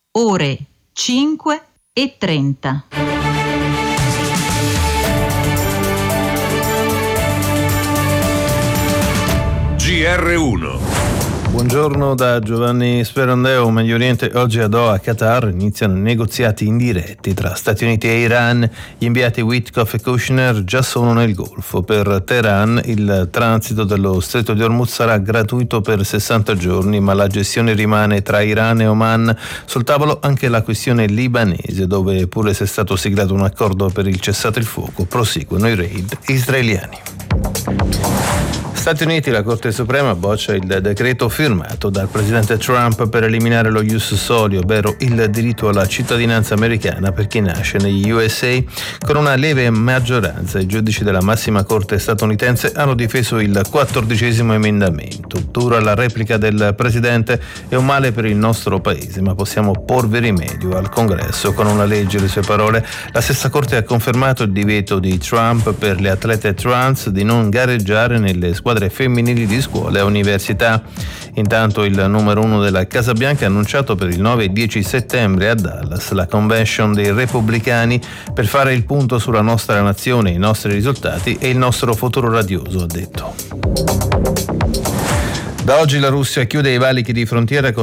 ore 5:30. GR1. Buongiorno da Giovanni Sperandeo. Medio Oriente. Oggi a Doha, Qatar, iniziano negoziati indiretti tra Stati Uniti e Iran. Gli inviati Witkoff e Kushner già sono nel Golfo. Per Teheran il transito dello Stretto di Hormuz sarà gratuito per 60 giorni, ma la gestione rimane tra Iran e Oman. Sul tavolo anche la questione libanese, dove pure se è stato siglato un accordo per il cessate il fuoco, proseguono i raid israeliani. Stati Uniti, la Corte Suprema boccia il decreto firmato dal presidente Trump per eliminare lo ius soli, ovvero il diritto alla cittadinanza americana per chi nasce negli USA. Con una lieve maggioranza, i giudici della massima corte statunitense hanno difeso il 14° emendamento. Dura la replica del presidente: è un male per il nostro paese, ma possiamo porvi rimedio al Congresso con una legge. Le sue parole. La stessa corte ha confermato il divieto di Trump per le atlete trans di non gareggiare nelle squadre femminili di scuole e università. Intanto il numero 1 della Casa Bianca ha annunciato per il 9 e 10 settembre a Dallas la convention dei repubblicani per fare il punto sulla nostra nazione, i nostri risultati e il nostro futuro radioso, ha detto. Da oggi la Russia chiude i valichi di frontiera con